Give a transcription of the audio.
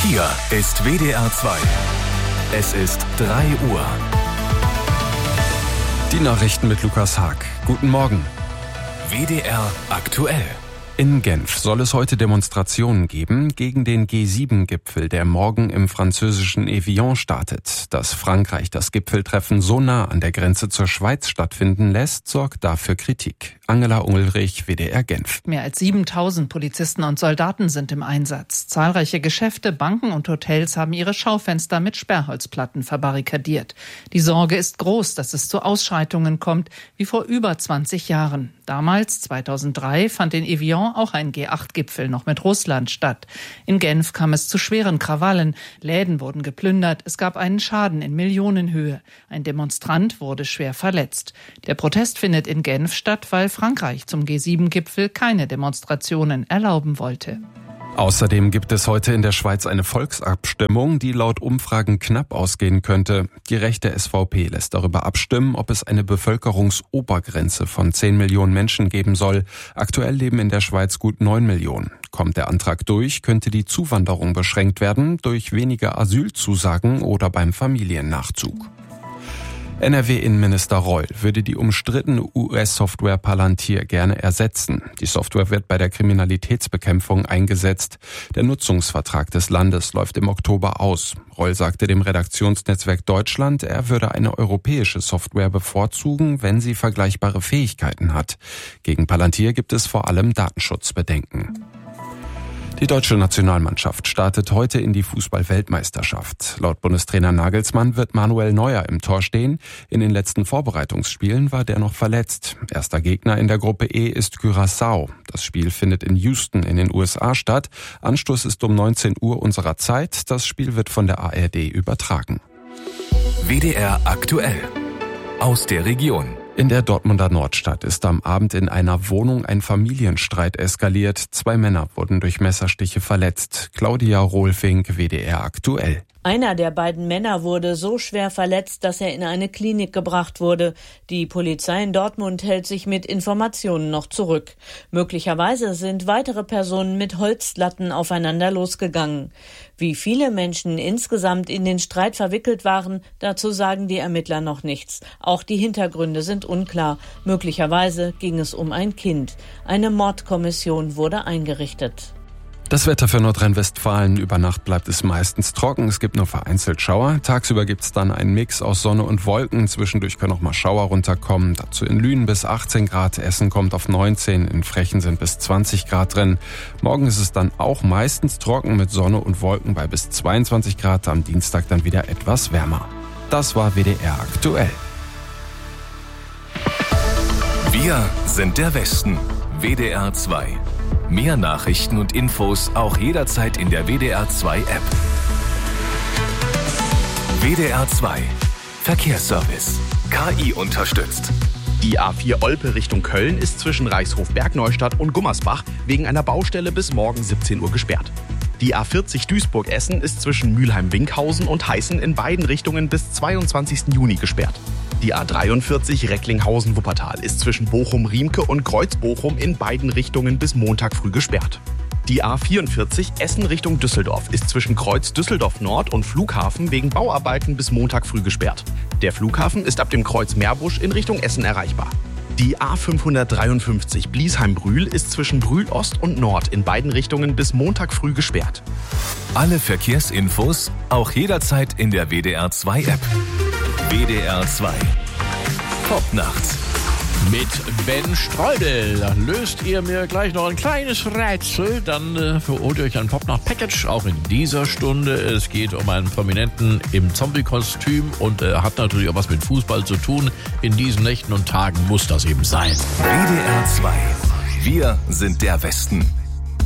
Hier ist WDR 2. Es ist 3 Uhr. Die Nachrichten mit Lukas Haag. Guten Morgen. WDR aktuell. In Genf soll es heute Demonstrationen geben gegen den G7-Gipfel, der morgen im französischen Evian startet. Dass Frankreich das Gipfeltreffen so nah an der Grenze zur Schweiz stattfinden lässt, sorgt dafür Kritik. Angela Ulrich, WDR Genf. Mehr als 7.000 Polizisten und Soldaten sind im Einsatz. Zahlreiche Geschäfte, Banken und Hotels haben ihre Schaufenster mit Sperrholzplatten verbarrikadiert. Die Sorge ist groß, dass es zu Ausschreitungen kommt, wie vor über 20 Jahren. Damals, 2003, fand in Evian auch ein G8-Gipfel noch mit Russland statt. In Genf kam es zu schweren Krawallen. Läden wurden geplündert. Es gab einen Schaden in Millionenhöhe. Ein Demonstrant wurde schwer verletzt. Der Protest findet in Genf statt, weil Frankreich zum G7-Gipfel keine Demonstrationen erlauben wollte. Außerdem gibt es heute in der Schweiz eine Volksabstimmung, die laut Umfragen knapp ausgehen könnte. Die rechte SVP lässt darüber abstimmen, ob es eine Bevölkerungsobergrenze von 10 Millionen Menschen geben soll. Aktuell leben in der Schweiz gut 9 Millionen. Kommt der Antrag durch, könnte die Zuwanderung beschränkt werden durch weniger Asylzusagen oder beim Familiennachzug. NRW-Innenminister Reul würde die umstrittene US-Software Palantir gerne ersetzen. Die Software wird bei der Kriminalitätsbekämpfung eingesetzt. Der Nutzungsvertrag des Landes läuft im Oktober aus. Reul sagte dem Redaktionsnetzwerk Deutschland, er würde eine europäische Software bevorzugen, wenn sie vergleichbare Fähigkeiten hat. Gegen Palantir gibt es vor allem Datenschutzbedenken. Die deutsche Nationalmannschaft startet heute in die Fußball-Weltmeisterschaft. Laut Bundestrainer Nagelsmann wird Manuel Neuer im Tor stehen. In den letzten Vorbereitungsspielen war der noch verletzt. Erster Gegner in der Gruppe E ist Curaçao. Das Spiel findet in Houston in den USA statt. Anstoß ist um 19 Uhr unserer Zeit. Das Spiel wird von der ARD übertragen. WDR aktuell. Aus der Region. In der Dortmunder Nordstadt ist am Abend in einer Wohnung ein Familienstreit eskaliert. 2 Männer wurden durch Messerstiche verletzt. Claudia Rohlfink, WDR aktuell. Einer der beiden Männer wurde so schwer verletzt, dass er in eine Klinik gebracht wurde. Die Polizei in Dortmund hält sich mit Informationen noch zurück. Möglicherweise sind weitere Personen mit Holzlatten aufeinander losgegangen. Wie viele Menschen insgesamt in den Streit verwickelt waren, dazu sagen die Ermittler noch nichts. Auch die Hintergründe sind unklar. Möglicherweise ging es um ein Kind. Eine Mordkommission wurde eingerichtet. Das Wetter für Nordrhein-Westfalen. Über Nacht bleibt es meistens trocken. Es gibt nur vereinzelt Schauer. Tagsüber gibt es dann einen Mix aus Sonne und Wolken. Zwischendurch können auch mal Schauer runterkommen. Dazu in Lünen bis 18 Grad. Essen kommt auf 19. In Frechen sind bis 20 Grad drin. Morgen ist es dann auch meistens trocken mit Sonne und Wolken bei bis 22 Grad. Am Dienstag dann wieder etwas wärmer. Das war WDR aktuell. Wir sind der Westen. WDR 2. Mehr Nachrichten und Infos auch jederzeit in der WDR 2 App. WDR 2 Verkehrsservice. KI unterstützt. Die A4 Olpe Richtung Köln ist zwischen Reichshof-Bergneustadt und Gummersbach wegen einer Baustelle bis morgen 17 Uhr gesperrt. Die A40 Duisburg-Essen ist zwischen Mülheim-Winkhausen und Heißen in beiden Richtungen bis 22. Juni gesperrt. Die A43 Recklinghausen-Wuppertal ist zwischen Bochum-Riemke und Kreuz-Bochum in beiden Richtungen bis Montag früh gesperrt. Die A44 Essen Richtung Düsseldorf ist zwischen Kreuz Düsseldorf Nord und Flughafen wegen Bauarbeiten bis Montag früh gesperrt. Der Flughafen ist ab dem Kreuz Meerbusch in Richtung Essen erreichbar. Die A553 Bliesheim-Brühl ist zwischen Brühl Ost und Nord in beiden Richtungen bis Montag früh gesperrt. Alle Verkehrsinfos auch jederzeit in der WDR 2 App. WDR 2 Top nachts. Mit Ben Streudel löst ihr mir gleich noch ein kleines Rätsel, dann holt ihr euch ein Popnacht-Package, auch in dieser Stunde. Es geht um einen Prominenten im Zombie-Kostüm und hat natürlich auch was mit Fußball zu tun. In diesen Nächten und Tagen muss das eben sein. WDR 2. Wir sind der Westen.